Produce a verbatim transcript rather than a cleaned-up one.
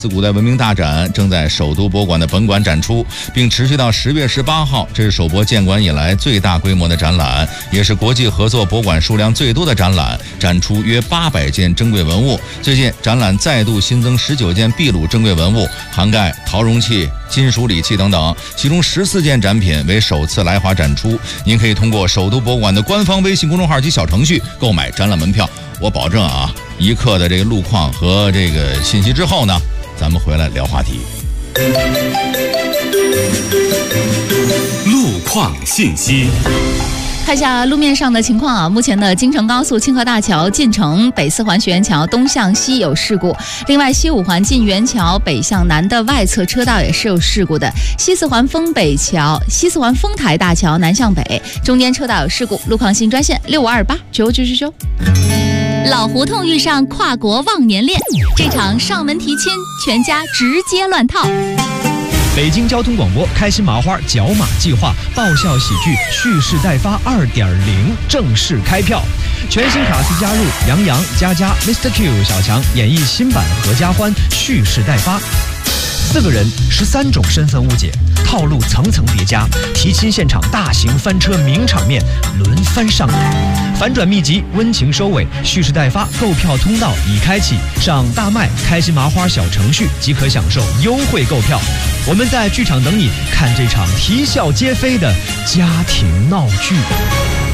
自古代文明大展正在首都博物馆的本馆展出，并持续到十月十八号。这是首博建馆以来最大规模的展览，也是国际合作博物馆数量最多的展览，展出约八百件珍贵文物。最近展览再度新增十九件秘鲁珍贵文物，涵盖陶容器、金属礼器等等，其中十四件展品为首次来华展出。您可以通过首都博物馆的官方微信公众号及小程序购买展览门票。我保证啊，一刻的这个路况和这个信息之后呢，咱们回来聊话题。 路况信息。 看一下路面上的情况啊，目前的京承高速清河大桥进城北四环学园桥东向西有事故，另外西五环进园桥北向南的外侧车道也是有事故的，西四环丰北桥、西四环丰台大桥南向北中间车道有事故，路况信专线六五二八九九九九。老胡同遇上跨国忘年恋，这场上门提亲，全家直接乱套。 北京交通广播开心麻花角马计划爆笑喜剧蓄势待发 二点零 正式开票，全新卡司加入杨洋、佳佳、Mister Q、小强演绎新版合家欢蓄势待发。四个人十三种身份误解，套路层层叠加，提亲现场大型翻车名场面轮番上演，反转秘籍温情收尾，蓄势待发购票通道已开启，上大麦开心麻花小程序即可享受优惠购票。我们在剧场等你，看这场啼笑皆非的家庭闹剧。